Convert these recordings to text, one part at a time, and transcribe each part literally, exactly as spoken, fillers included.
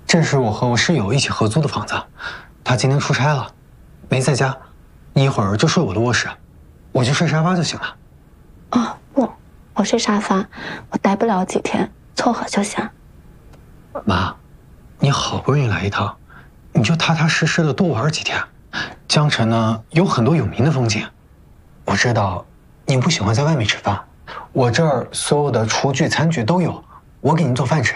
这是我和我室友一起合租的房子，他今天出差了，没在家，你一会儿就睡我的卧室，我就睡沙发就行了。 哦不，我睡沙发，我待不了几天，凑合就行。 妈，你好不容易来一趟，你就踏踏实实的多玩几天。江城呢有很多有名的风景，我知道你不喜欢在外面吃饭，我这儿所有的厨具餐具都有，我给您做饭吃。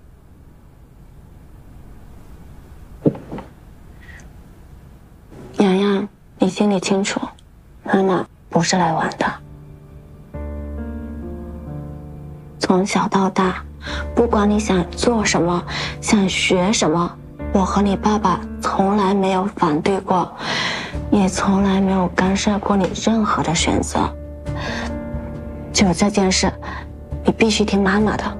洋洋，你心里清楚，妈妈不是来玩的。从小到大，不管你想做什么，想学什么，我和你爸爸从来没有反对过，也从来没有干涉过你任何的选择。就这件事，你必须听妈妈的。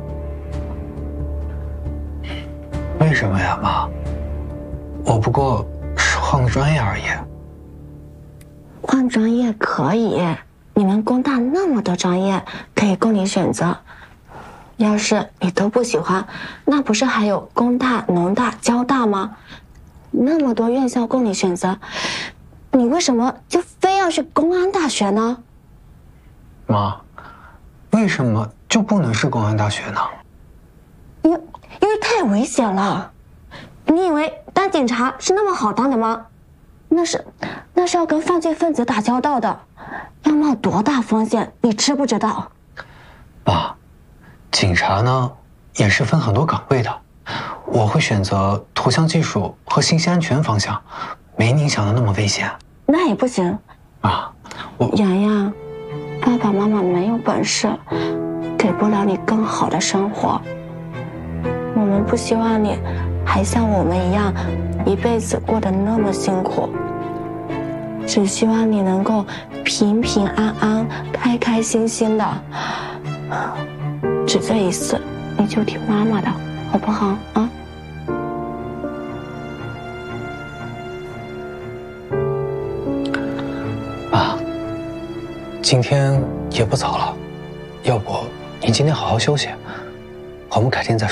为什么呀，妈？我不过是换个专业而已。 换专业可以，你们工大那么多专业可以供你选择。要是你都不喜欢，那不是还有工大、农大、交大吗？那么多院校供你选择，你为什么就非要去公安大学呢？ 妈，为什么就不能是公安大学呢？ 因为因为太危险了。你以为当警察是那么好当的吗？那是那是要跟犯罪分子打交道的，要冒多大风险，你知不知道？ 妈，警察呢也是分很多岗位的，我会选择图像技术和信息安全方向，没您想的那么危险。 那也不行。 妈，我洋洋，爸爸妈妈没有本事，给不了你更好的生活。我们不希望你还像我们一样，一辈子过得那么辛苦，只希望你能够平平安安、开开心心的。只这一次，你就听妈妈的，好不好啊？ 妈，今天也不早了，要不您今天好好休息，我们改天再说。